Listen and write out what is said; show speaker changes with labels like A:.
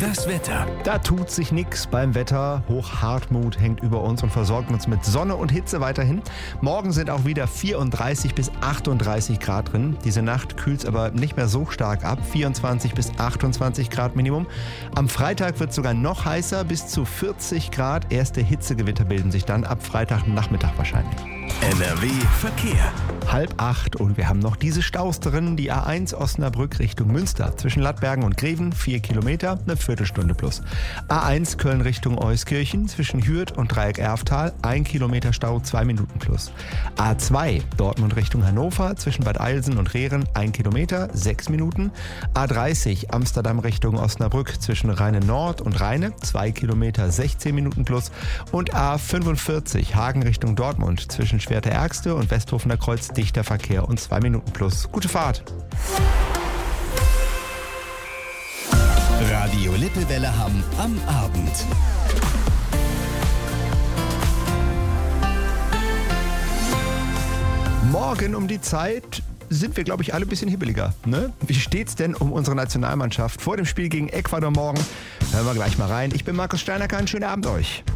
A: Das Wetter.
B: Da tut sich nichts beim Wetter. Hochhartmut hängt über uns und versorgt uns mit Sonne und Hitze weiterhin. Morgen sind auch wieder 34 bis 38 Grad drin. Diese Nacht kühlt es aber nicht mehr so stark ab. 24 bis 28 Grad Minimum. Am Freitag wird es sogar noch heißer, bis zu 40 Grad. Erste Hitzegewitter bilden sich dann ab Freitagnachmittag wahrscheinlich.
A: NRW Verkehr.
B: 7:30 und wir haben noch diese Staus drin. Die A1 Osnabrück Richtung Münster. Zwischen Lattbergen und Greven 4 Kilometer, eine Viertelstunde plus. A1 Köln Richtung Euskirchen. Zwischen Hürth und Dreieck Erftal 1 Kilometer Stau, 2 Minuten plus. A2 Dortmund Richtung Hannover. Zwischen Bad Eilsen und Rehren 1 Kilometer, 6 Minuten. A30 Amsterdam Richtung Osnabrück. Zwischen Rheine Nord und Rheine 2 Kilometer, 16 Minuten plus. Und A45 Hagen Richtung Dortmund. Zwischen Schwerte-Ärgste und Westhofener Kreuz dichter Verkehr und 2 Minuten plus. Gute Fahrt.
A: Radio Lippewelle Hamm am Abend.
B: Morgen um die Zeit sind wir, glaube ich, alle ein bisschen hibbeliger. Ne? Wie steht's denn um unsere Nationalmannschaft vor dem Spiel gegen Ecuador morgen? Hören wir gleich mal rein. Ich bin Markus Steinacker. Einen schönen Abend euch.